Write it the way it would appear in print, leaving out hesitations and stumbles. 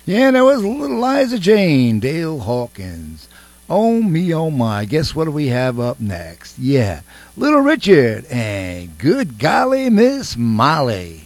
Yeah, there was little Liza Jane, Dale Hawkins. Oh me, oh my. Guess what do we have up next? Yeah, Little Richard and Good Golly Miss Molly.